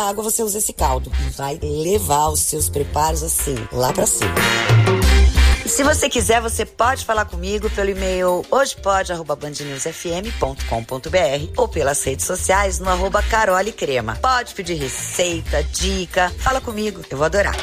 água você usa esse caldo e vai levar os seus preparos assim, lá pra cima. E se você quiser, você pode falar comigo pelo e-mail hojepod@bandnewsfm.com.br ou pelas redes sociais no @carolecrema. Pode pedir receita, dica, fala comigo, eu vou adorar.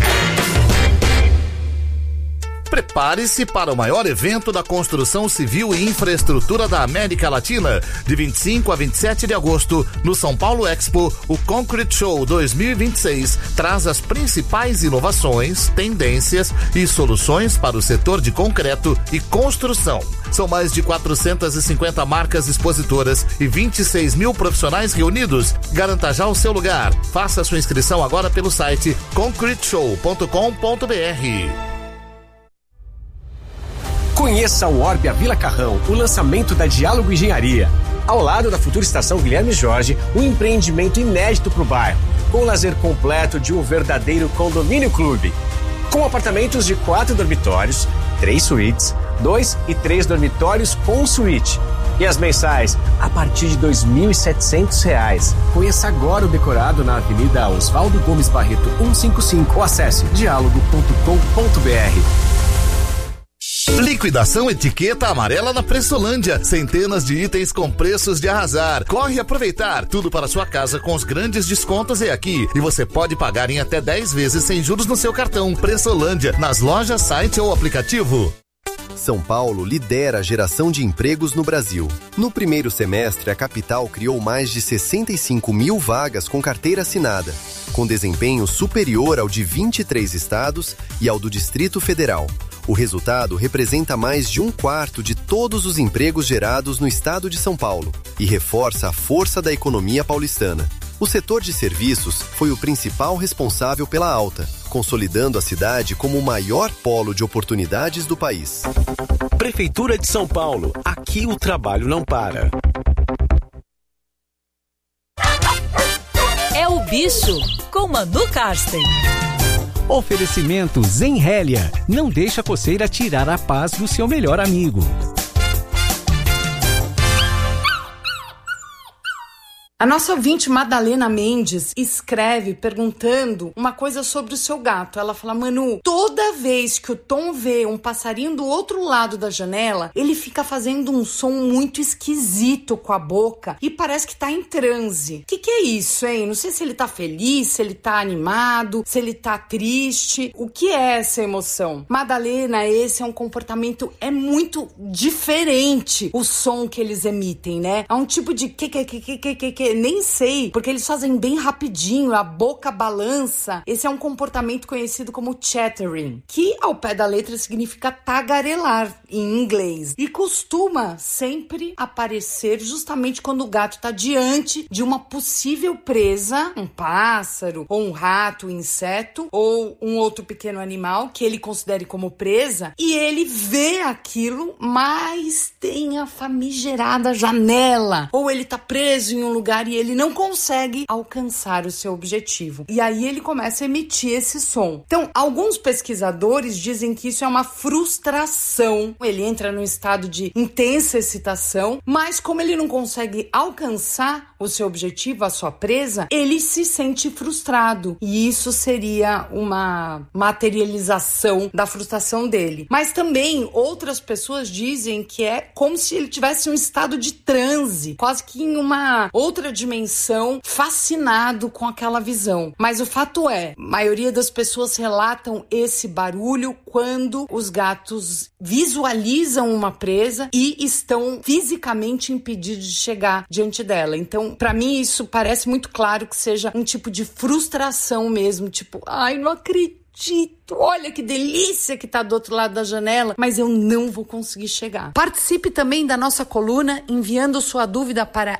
Prepare-se para o maior evento da construção civil e infraestrutura da América Latina. De 25 a 27 de agosto, no São Paulo Expo, o Concrete Show 2026 traz as principais inovações, tendências e soluções para o setor de concreto e construção. São mais de 450 marcas expositoras e 26 mil profissionais reunidos. Garanta já o seu lugar. Faça sua inscrição agora pelo site concreteshow.com.br. Conheça o Orbia Vila Carrão, o lançamento da Diálogo Engenharia. Ao lado da futura estação Guilherme Jorge, um empreendimento inédito para o bairro, com o lazer completo de um verdadeiro condomínio clube. Com apartamentos de 4 dormitórios, 3 suítes, 2 e 3 dormitórios com suíte. E as mensais a partir de R$ 2.700. Conheça agora o decorado na Avenida Oswaldo Gomes Barreto 155 ou acesse dialogo.com.br. Liquidação Etiqueta Amarela na Pressolândia. Centenas de itens com preços de arrasar. Corre aproveitar. Tudo para sua casa com os grandes descontos é aqui. E você pode pagar em até 10 vezes sem juros no seu cartão. Pressolândia, nas lojas, site ou aplicativo. São Paulo lidera a geração de empregos no Brasil. No primeiro semestre, a capital criou mais de 65 mil vagas com carteira assinada, com desempenho superior ao de 23 estados e ao do Distrito Federal. O resultado representa mais de 1/4 de todos os empregos gerados no estado de São Paulo e reforça a força da economia paulistana. O setor de serviços foi o principal responsável pela alta, consolidando a cidade como o maior polo de oportunidades do país. Prefeitura de São Paulo. Aqui o trabalho não para. É o Bicho, com Manu Karsten. Oferecimento Zenrélia. Não deixa a coceira tirar a paz do seu melhor amigo. A nossa ouvinte Madalena Mendes escreve perguntando uma coisa sobre o seu gato. Ela fala: Manu, toda vez que o Tom vê um passarinho do outro lado da janela, ele fica fazendo um som muito esquisito com a boca e parece que tá em transe. O que é isso, hein? Não sei se ele tá feliz, se ele tá animado, se ele tá triste. O que é essa emoção? Madalena, esse é um comportamento, é muito diferente o som que eles emitem, né? É um tipo de nem sei, porque eles fazem bem rapidinho, a boca balança. Esse é um comportamento conhecido como chattering, que ao pé da letra significa tagarelar em inglês, e costuma sempre aparecer justamente quando o gato está diante de uma possível presa, um pássaro, ou um rato, um inseto, ou um outro pequeno animal que ele considere como presa, e ele vê aquilo, mas tem a famigerada janela, ou ele está preso em um lugar e ele não consegue alcançar o seu objetivo. E aí ele começa a emitir esse som. Então, alguns pesquisadores dizem que isso é uma frustração. Ele entra num estado de intensa excitação, mas como ele não consegue alcançar o seu objetivo, a sua presa, ele se sente frustrado. E isso seria uma materialização da frustração dele. Mas também outras pessoas dizem que é como se ele tivesse um estado de transe, quase que em uma outra dimensão, fascinado com aquela visão. Mas o fato é, a maioria das pessoas relatam esse barulho quando os gatos visualizam uma presa e estão fisicamente impedidos de chegar diante dela. Então, pra mim, isso parece muito claro que seja um tipo de frustração mesmo, tipo, ai, não acredito. Olha que delícia que tá do outro lado da janela, mas eu não vou conseguir chegar. Participe também da nossa coluna enviando sua dúvida para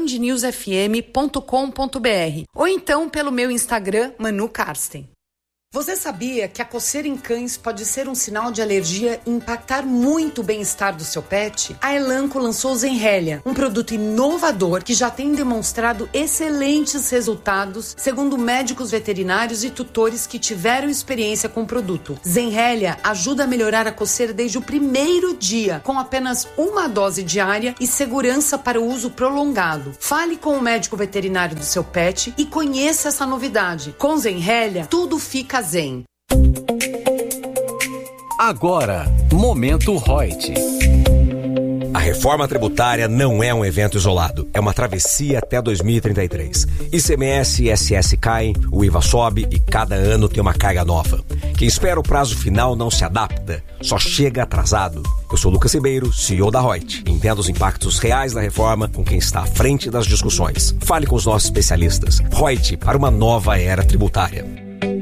elbicho@bandnewsfm.com.br ou então pelo meu Instagram, Manu Karsten. Você sabia que a coceira em cães pode ser um sinal de alergia e impactar muito o bem-estar do seu pet? A Elanco lançou o Zenrelia, um produto inovador que já tem demonstrado excelentes resultados, segundo médicos veterinários e tutores que tiveram experiência com o produto. Zenrelia ajuda a melhorar a coceira desde o primeiro dia, com apenas uma dose diária e segurança para o uso prolongado. Fale com o médico veterinário do seu pet e conheça essa novidade. Com Zenrelia, tudo fica zen. Agora, Momento Reut. A reforma tributária não é um evento isolado, é uma travessia até 2033. ICMS e ISS caem, o IVA sobe e cada ano tem uma carga nova. Quem espera o prazo final não se adapta, só chega atrasado. Eu sou Lucas Ribeiro, CEO da Reut. Entenda os impactos reais da reforma com quem está à frente das discussões. Fale com os nossos especialistas. Reut, para uma nova era tributária.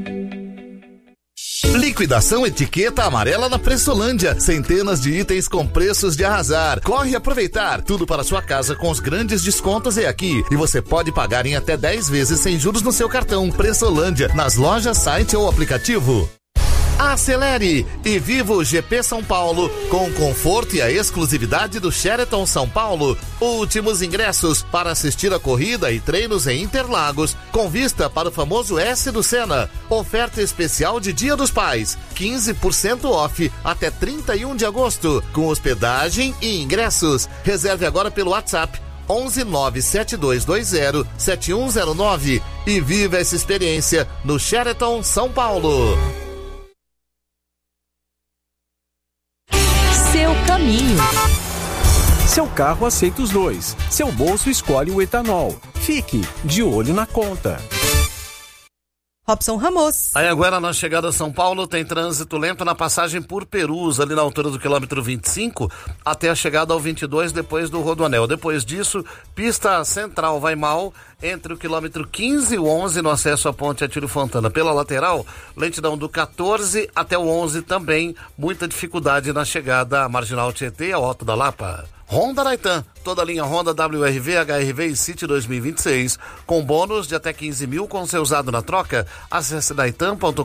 Liquidação Etiqueta Amarela na Pressolândia. Centenas de itens com preços de arrasar. Corre aproveitar. Tudo para sua casa com os grandes descontos é aqui. E você pode pagar em até 10 vezes sem juros no seu cartão. Pressolândia, nas lojas, site ou aplicativo. Acelere e viva o GP São Paulo com o conforto e a exclusividade do Sheraton São Paulo. Últimos ingressos para assistir a corrida e treinos em Interlagos, com vista para o famoso S do Senna. Oferta especial de Dia dos Pais, 15% off até 31 de agosto, com hospedagem e ingressos. Reserve agora pelo WhatsApp 11972207109 e viva essa experiência no Sheraton São Paulo. Seu caminho. Seu carro aceita os dois. Seu bolso escolhe o etanol. Fique de olho na conta. Robson Ramos. Aí agora na chegada a São Paulo tem trânsito lento na passagem por Perus, ali na altura do quilômetro 25, até a chegada ao 22 depois do Rodoanel. Depois disso, pista central vai mal entre o quilômetro 15 e o 11 no acesso à ponte Atílio Fontana. Pela lateral, lentidão do 14 até o 11 também, muita dificuldade na chegada à Marginal Tietê e ao Alto da Lapa. Honda Naitan, toda a linha Honda WRV, HRV e City 2026, com bônus de até 15 mil com seu usado na troca. Acesse naitan.com.br.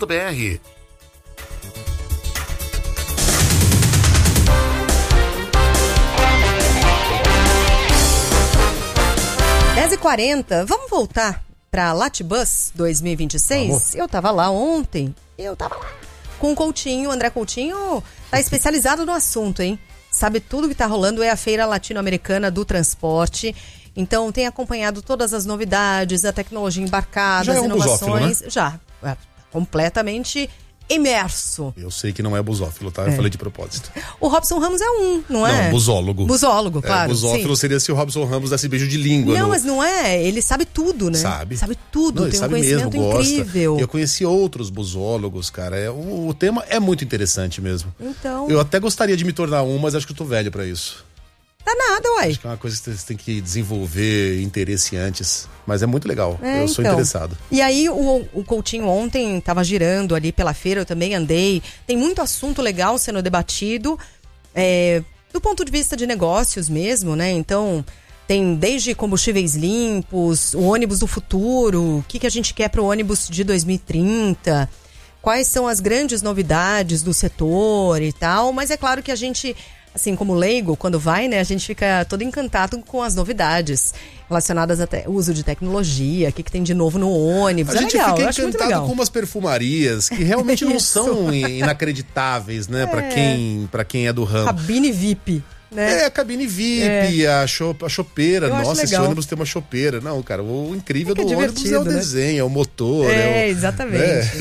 h40, vamos voltar para Latibus 2026? Vamos. Eu tava lá ontem, com o Coutinho, André Coutinho tá especializado no assunto, hein? Sabe tudo que tá rolando, é a Feira Latino-Americana do Transporte. Então tem acompanhado todas as novidades, a tecnologia embarcada, as inovações. Né? Já, completamente imerso. Eu sei que não é busófilo, tá? Eu falei de propósito. O Robson Ramos é não é? Não, busólogo. Busólogo, claro. Busófilo sim. Seria se o Robson Ramos desse beijo de língua. Não, mas não é. Ele sabe tudo, né? Sabe tudo, não, tem sabe um conhecimento mesmo, incrível. Gosta. Eu conheci outros busólogos, cara. O tema é muito interessante mesmo. Então... Eu até gostaria de me tornar mas acho que eu tô velho pra isso. Tá nada, uai. Acho que é uma coisa que você tem que desenvolver interesse antes. Mas é muito legal. Eu sou interessado. E aí o Coutinho ontem tava girando ali pela feira, eu também andei. Tem muito assunto legal sendo debatido, do ponto de vista de negócios mesmo, né? Então, tem desde combustíveis limpos, o ônibus do futuro, o que a gente quer pro ônibus de 2030, quais são as grandes novidades do setor e tal. Mas é claro que a gente... Assim, como leigo, quando vai, né, a gente fica todo encantado com as novidades relacionadas até ao uso de tecnologia, o que tem de novo no ônibus. A gente legal, fica eu acho muito legal. Com umas perfumarias que realmente não são inacreditáveis, né, pra quem é do ramo. Cabine VIP. Né? A cabine VIP, a chopeira. Nossa, esse ônibus tem uma chopeira. Não, cara, o incrível do ônibus é o desenho, é o motor. Exatamente.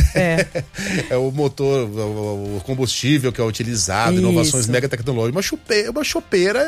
É o motor, o combustível que é utilizado, isso. Inovações mega tecnológicas. Uma chopeira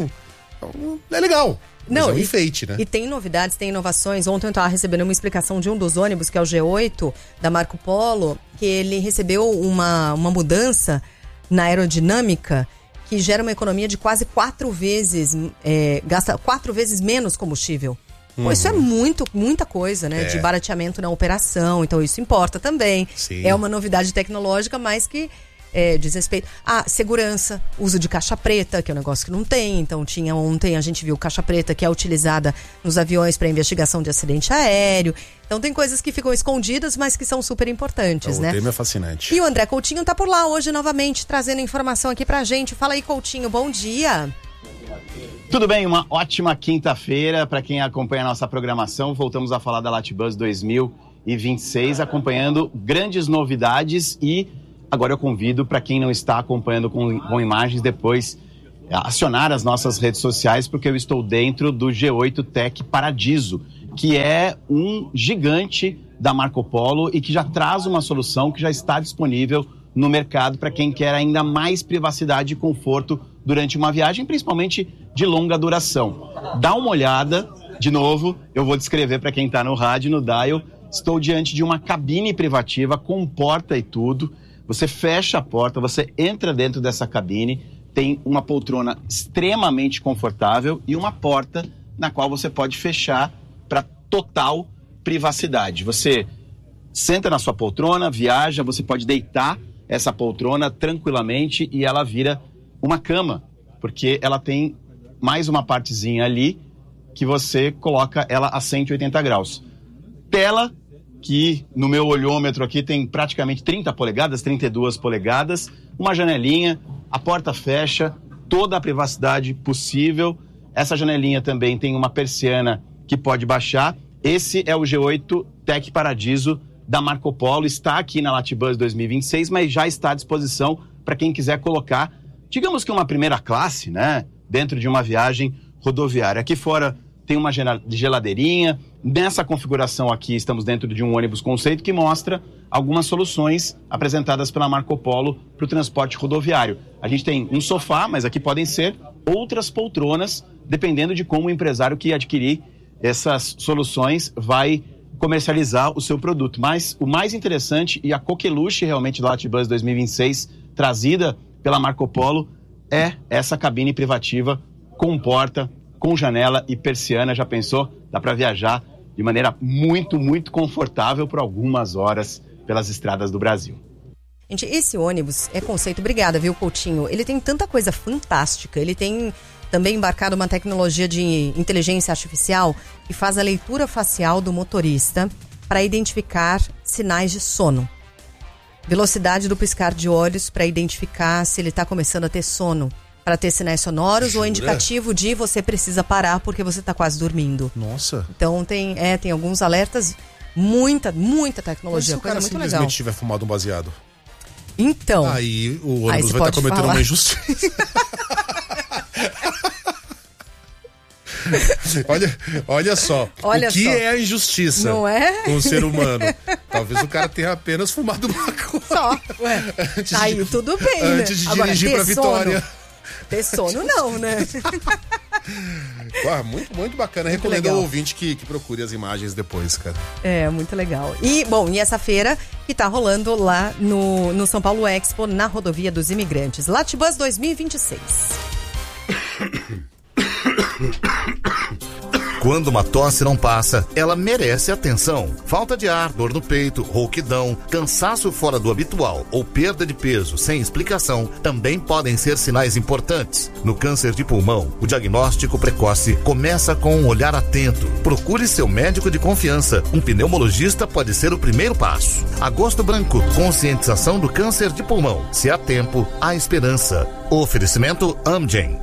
é legal. Não, é um enfeite, né? E tem novidades, tem inovações. Ontem eu estava recebendo uma explicação de um dos ônibus, que é o G8, da Marco Polo, que ele recebeu uma mudança na aerodinâmica que gera uma economia de quase 4 vezes, gasta 4 vezes menos combustível. Pô, isso é muita coisa, né? De barateamento na operação, então isso importa também. Sim. É uma novidade tecnológica, mas que diz respeito a segurança, uso de caixa preta, que é um negócio que não tem. Então ontem a gente viu caixa preta que é utilizada nos aviões para investigação de acidente aéreo. Então tem coisas que ficam escondidas, mas que são super importantes, né? O tema é fascinante. E o André Coutinho tá por lá hoje novamente, trazendo informação aqui pra gente. Fala aí, Coutinho, bom dia. Tudo bem, uma ótima quinta-feira para quem acompanha a nossa programação. Voltamos a falar da Latibus 2026, acompanhando grandes novidades, e agora eu convido para quem não está acompanhando com imagens depois acionar as nossas redes sociais, porque eu estou dentro do G8 Tech Paradiso, que é um gigante da Marco Polo e que já traz uma solução que já está disponível no mercado para quem quer ainda mais privacidade e conforto durante uma viagem, principalmente de longa duração. Dá uma olhada, de novo, eu vou descrever para quem está no rádio, no dial. Estou diante de uma cabine privativa com porta e tudo. Você fecha a porta, você entra dentro dessa cabine, tem uma poltrona extremamente confortável e uma porta na qual você pode fechar para total privacidade. Você senta na sua poltrona, viaja, você pode deitar essa poltrona tranquilamente e ela vira uma cama, porque ela tem mais uma partezinha ali que você coloca ela a 180 graus. Tela que no meu olhômetro aqui tem praticamente 30 polegadas, 32 polegadas, uma janelinha, a porta fecha, toda a privacidade possível. Essa janelinha também tem uma persiana que pode baixar. Esse é o G8 Tech Paradiso da Marco Polo, está aqui na Latibus 2026, mas já está à disposição para quem quiser colocar, digamos que uma primeira classe, né, dentro de uma viagem rodoviária. Aqui fora tem uma geladeirinha. Nessa configuração aqui, estamos dentro de um ônibus conceito que mostra algumas soluções apresentadas pela Marco Polo para o transporte rodoviário. A gente tem um sofá, mas aqui podem ser outras poltronas, dependendo de como o empresário que adquirir essas soluções vai comercializar o seu produto. Mas o mais interessante e a coqueluche realmente da Latibus 2026, trazida pela Marco Polo, é essa cabine privativa com porta, com janela e persiana. Já pensou? Dá para viajar de maneira muito, muito confortável por algumas horas pelas estradas do Brasil. Gente, esse ônibus é conceito. Obrigada, viu, Coutinho? Ele tem tanta coisa fantástica. Ele tem também embarcado uma tecnologia de inteligência artificial que faz a leitura facial do motorista para identificar sinais de sono. Velocidade do piscar de olhos para identificar se ele está começando a ter sono. Para ter sinais sonoros ou indicativo de você precisa parar porque você está quase dormindo. Nossa. Então tem alguns alertas, muita tecnologia, mas se coisa muito legal. Se o cara simplesmente tiver fumado um baseado? Então. Aí o ônibus vai estar cometendo uma injustiça. Olha só, olha o que só. É a injustiça, não é? Com o ser humano? Talvez o cara tenha apenas fumado maconha. Só, ué. Aí tudo bem, né? Antes de dirigir pra Vitória. Ter sono não, né? Muito, muito bacana. Muito Recomendo ao ouvinte que procure as imagens depois, cara. É, muito legal. E, bom, e essa feira que tá rolando lá no São Paulo Expo, na Rodovia dos Imigrantes. Latibus 2026. Quando uma tosse não passa, ela merece atenção. Falta de ar, dor no peito, rouquidão, cansaço fora do habitual ou perda de peso sem explicação também podem ser sinais importantes. No câncer de pulmão, o diagnóstico precoce começa com um olhar atento. Procure seu médico de confiança. Um pneumologista pode ser o primeiro passo. Agosto Branco, conscientização do câncer de pulmão. Se há tempo, há esperança. Oferecimento Amgen.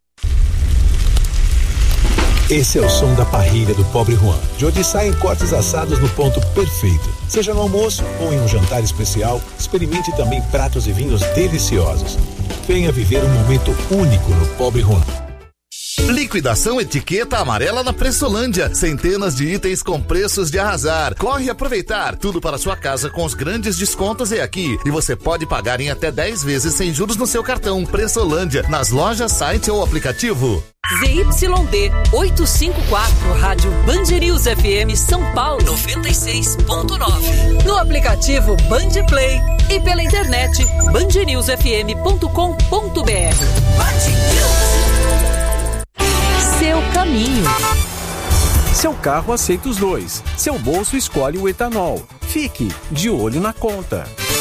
Esse é o som da parrilha do Pobre Juan, de onde saem cortes assados no ponto perfeito. Seja no almoço ou em um jantar especial, experimente também pratos e vinhos deliciosos. Venha viver um momento único no Pobre Juan. Liquidação etiqueta amarela na Pressolândia. Centenas de itens com preços de arrasar. Corre aproveitar. Tudo para sua casa com os grandes descontos é aqui. E você pode pagar em até 10 vezes sem juros no seu cartão. Pressolândia, nas lojas, site ou aplicativo. ZYD 854, Rádio Band News FM São Paulo 96.9. No aplicativo Band Play e pela internet bandnewsfm.com.br. Band News. Seu caminho. Seu carro aceita os dois. Seu bolso escolhe o etanol. Fique de olho na conta.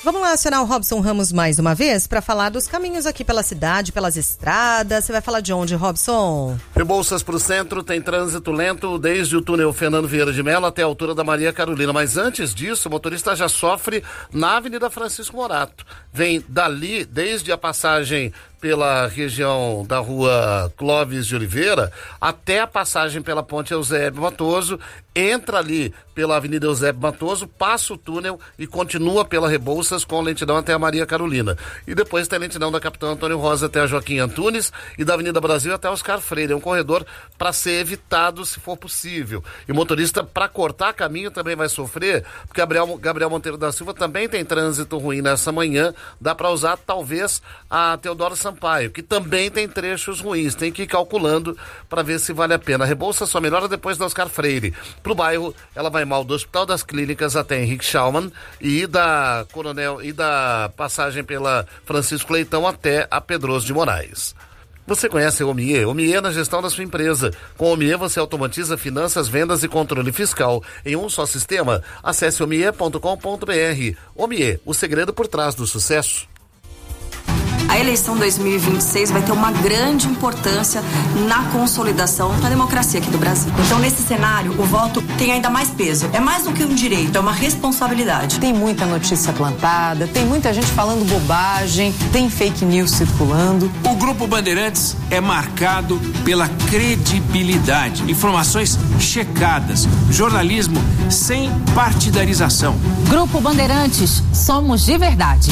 Vamos lá acionar o Robson Ramos mais uma vez para falar dos caminhos aqui pela cidade, pelas estradas. Você vai falar de onde, Robson? Rebouças para o centro, tem trânsito lento desde o túnel Fernando Vieira de Mello até a altura da Maria Carolina. Mas antes disso, o motorista já sofre na Avenida Francisco Morato. Vem dali, desde a passagem pela região da rua Clóvis de Oliveira até a passagem pela ponte Eusébio Matoso, entra ali pela Avenida Eusébio Matoso, passa o túnel e continua pela Rebouças com lentidão até a Maria Carolina. E depois tem lentidão da Capitão Antônio Rosa até a Joaquim Antunes e da Avenida Brasil até Oscar Freire. É um corredor para ser evitado se for possível. E o motorista, para cortar caminho, também vai sofrer, porque Gabriel Monteiro da Silva também tem trânsito ruim nessa manhã. Dá para usar talvez a Teodoro Sampaio, que também tem trechos ruins. Tem que ir calculando para ver se vale a pena. A Rebouças só melhora depois da Oscar Freire. Pro bairro, ela vai mal do Hospital das Clínicas até Henrique Schaumann e da Coronel e da passagem pela Francisco Leitão até a Pedroso de Moraes. Você conhece a Omie? Omie na gestão da sua empresa. Com a Omie você automatiza finanças, vendas e controle fiscal em um só sistema. Acesse omie.com.br. Omie, o segredo por trás do sucesso. A eleição 2026 vai ter uma grande importância na consolidação da democracia aqui do Brasil. Então, nesse cenário, o voto tem ainda mais peso. É mais do que um direito, é uma responsabilidade. Tem muita notícia plantada, tem muita gente falando bobagem, tem fake news circulando. O Grupo Bandeirantes é marcado pela credibilidade, informações checadas, jornalismo sem partidarização. Grupo Bandeirantes, somos de verdade.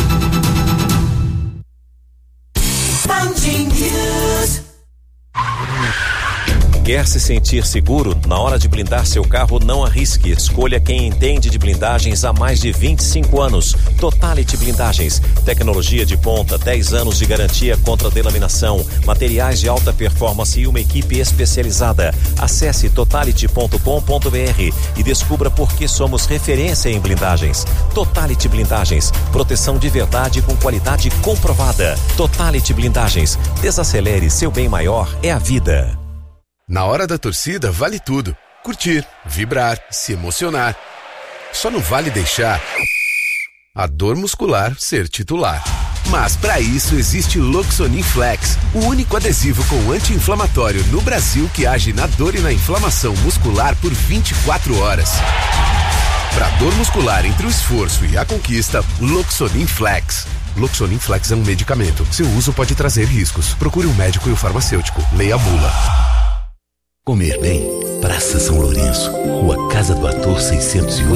Quer se sentir seguro? Na hora de blindar seu carro, não arrisque. Escolha quem entende de blindagens há mais de 25 anos. Totality Blindagens. Tecnologia de ponta, 10 anos de garantia contra delaminação, materiais de alta performance e uma equipe especializada. Acesse totality.com.br e descubra por que somos referência em blindagens. Totality Blindagens. Proteção de verdade com qualidade comprovada. Totality Blindagens. Desacelere, seu bem maior é a vida. Na hora da torcida vale tudo. Curtir, vibrar, se emocionar. Só não vale deixar a dor muscular ser titular. Mas para isso existe Loxonin Flex, o único adesivo com anti-inflamatório no Brasil que age na dor e na inflamação muscular por 24 horas. Para dor muscular entre o esforço e a conquista, Loxonin Flex. Loxonin Flex é um medicamento. Seu uso pode trazer riscos. Procure um médico e um farmacêutico. Leia a bula. Comer bem, Praça São Lourenço, Rua Casa do Ator 608.